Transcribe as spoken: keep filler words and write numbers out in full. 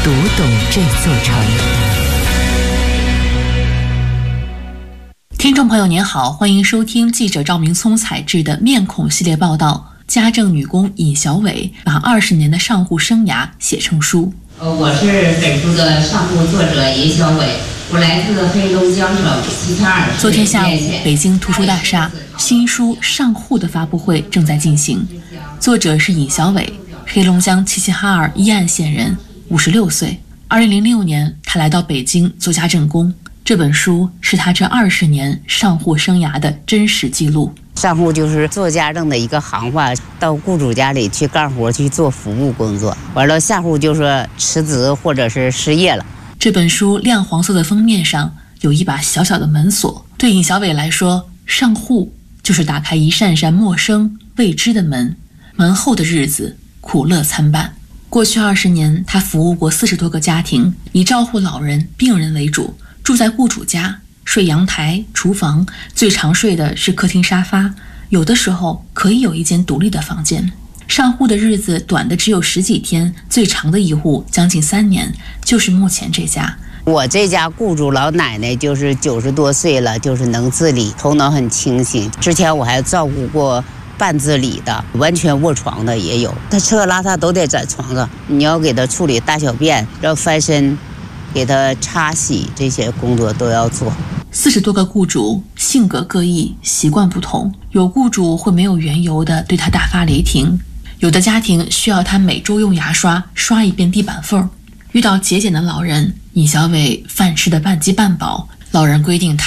读懂这座城。听众朋友您好，欢迎收听记者赵明聪采制的面孔系列报道。家政女工尹小伟把二十年的上户生涯写成书。 呃，我是本书的上户作者尹小伟，我来自黑龙江省齐齐哈尔市。 昨天下午，北京图书大厦新书《上户》的发布会正在进行。作者是尹小伟，黑龙江齐齐哈尔伊岸县人，五十六岁。二零零六年，他来到北京做家政工。这本书是他这二十年上户生涯的真实记录。 上户就是做家政的一个行话，到雇主家里去干活，去做服务工作。完了，下户就是辞职或者是失业了。 这本书亮黄色的封面上有一把小小的门锁，对尹小伟来说，上户就是打开一扇扇陌生未知的门，门后的日子苦乐参半。过去二十年，他服务过四十多个家庭，以照顾老人、病人为主，住在雇主家。睡阳台、厨房，最常睡的是客厅沙发，有的时候可以有一间独立的房间。上户的日子短的只有十几天，最长的一户将近三年，就是目前这家。 我这家雇主老奶奶就是九十多岁了，就是能自理，头脑很清醒。之前我还照顾过半自理的，完全卧床的也有。她吃喝拉撒都得在床上，你要给她处理大小便，要翻身，给她擦洗，这些工作都要做。 四十多个雇主，性格各异，习惯不同。有雇主会没有缘由的对他大发雷霆，有的家庭需要他每周用牙刷刷一遍地板缝。遇到节俭的老人，尹小伟饭吃的半饥半饱，老人规定他